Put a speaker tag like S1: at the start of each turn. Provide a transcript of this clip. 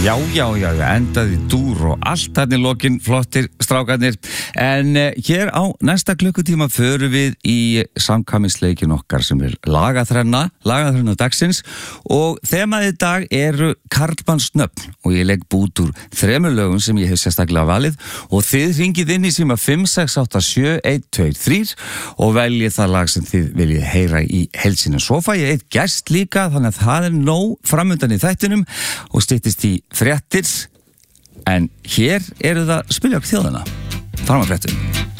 S1: Já, endaði dúr og allt þarna í lokin, flottir strákarnir. En hér á næsta klukkutíma förum við í samkvæmisleikin okkar sem lagaþrenna dagsins og þemaði í dag eru karlmannsnöfn og ég legg bút úr 3 lögum sem ég hef sérstaklega valið og þið hringið inn í síma 5687123 og veljið það lag sem þið viljið heyra í heilsinu. Svo fæ ég eitt gest líka, þannig að það nóg framundan í þættinum og styttist í fréttir, en hér eru það spilja okkur þjóðina. Fram að fréttum.